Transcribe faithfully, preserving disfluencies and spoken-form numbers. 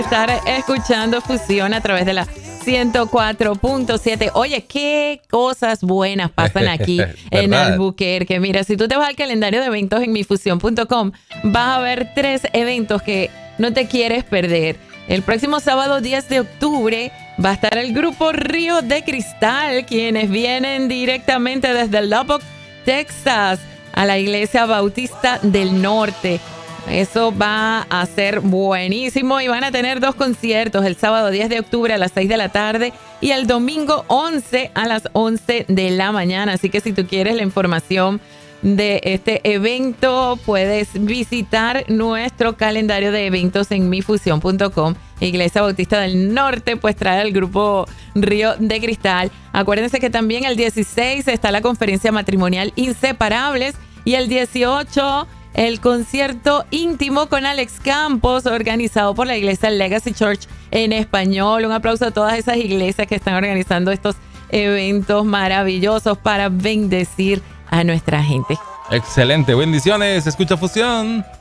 estar escuchando Fusión a través de la ciento cuatro punto siete. Oye, qué cosas buenas pasan aquí en Albuquerque. Mira, si tú te vas al calendario de eventos en mi fusión punto com, vas a ver tres eventos que no te quieres perder. El próximo sábado diez de octubre va a estar el grupo Río de Cristal, quienes vienen directamente desde Lubbock, Texas, a la Iglesia Bautista del Norte. Eso va a ser buenísimo y van a tener dos conciertos, el sábado diez de octubre a las seis de la tarde y el domingo once a las once de la mañana. Así que si tú quieres la información de este evento, puedes visitar nuestro calendario de eventos en mi fusión punto com. Iglesia Bautista del Norte, pues trae el grupo Río de Cristal. Acuérdense que también el dieciséis está la conferencia matrimonial Inseparables y el dieciocho el concierto íntimo con Alex Campos, organizado por la iglesia Legacy Church en español. Un aplauso a todas esas iglesias que están organizando estos eventos maravillosos para bendecir a nuestra gente. Excelente, bendiciones, escucha Fusión.